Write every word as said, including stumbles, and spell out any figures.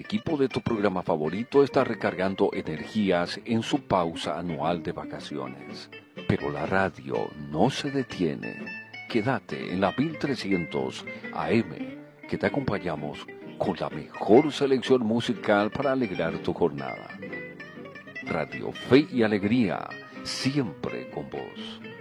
equipo de tu programa favorito está recargando energías en su pausa anual de vacaciones. Pero la radio no se detiene. Quédate en la mil trescientos A M, que te acompañamos con la mejor selección musical para alegrar tu jornada. Radio Fe y Alegría, siempre con vos.